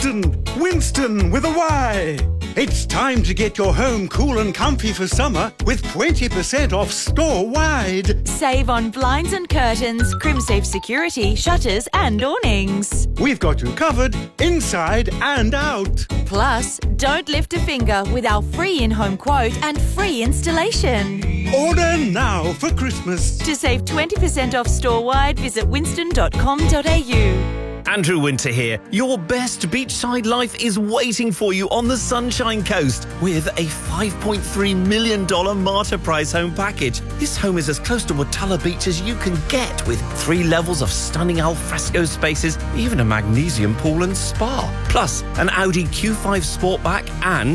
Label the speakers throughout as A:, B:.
A: Winston. Winston with a Y. It's time to get your home cool and comfy for summer with 20% off store-wide.
B: Save on blinds and curtains, crimsafe security, shutters and awnings.
A: We've got you covered inside and out.
B: Plus, don't lift a finger with our free in-home quote and free installation.
A: Order now for Christmas.
B: To save 20% off store-wide, visit winston.com.au.
C: Andrew Winter here. Your best beachside life is waiting for you on the Sunshine Coast with a $5.3 million Marta Prize home package. This home is as close to Watala Beach as you can get, with 3 levels of stunning alfresco spaces, even a magnesium pool and spa. Plus, an Audi Q5 Sportback and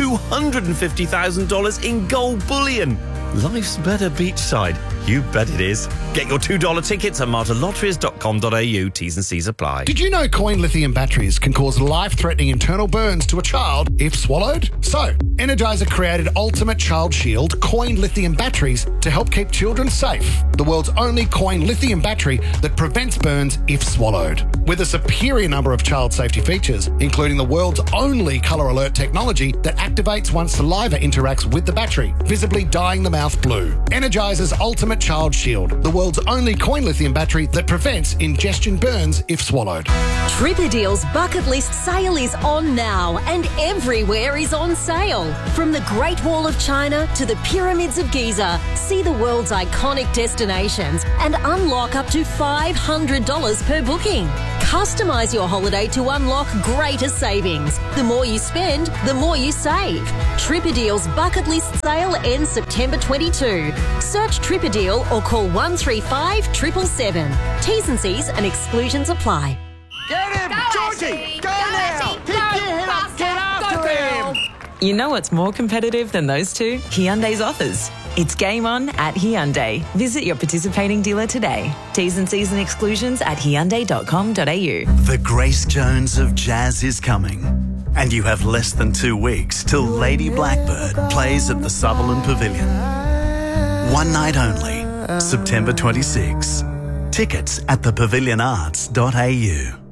C: $250,000 in gold bullion. Life's better beachside. You bet it is. Get your $2 tickets at martalotteries.com.au. T's and C's apply.
D: Did you know coin lithium batteries can cause life-threatening internal burns to a child if swallowed? So, Energizer created Ultimate Child Shield coin lithium batteries to help keep children safe. The world's only coin lithium battery that prevents burns if swallowed. With a superior number of child safety features, including the world's only colour alert technology that activates once saliva interacts with the battery, visibly dyeing the mouth blue. Energizer's Ultimate Child Shield, the world's only coin lithium battery that prevents ingestion burns if swallowed.
E: Tripperdeal's bucket list sale is on now, and everywhere is on sale. From the Great Wall of China to the Pyramids of Giza, see the world's iconic destinations and unlock up to $500 per booking. Customise your holiday to unlock greater savings. The more you spend, the more you save. Tripperdeal's bucket list sale ends September 22. Search Tripperdeal or call 135 777. T's and C's and exclusions apply.
F: Get him!
G: Go,
F: Georgie!
G: Ashley!
F: Go
G: Go,
F: now!
G: Ashley!
F: Get
G: Go,
F: him!
G: faster!
F: Get after
G: Go,
F: him!
G: girl!
H: You know what's more competitive than those two? Hyundai's offers. It's game on at Hyundai. Visit your participating dealer today. T's and C's and exclusions at hyundai.com.au.
I: The Grace Jones of jazz is coming. And you have less than 2 weeks till Lady Blackbird plays at the Sutherland Pavilion. One night only, September 26. Tickets at thepavilion.arts.au.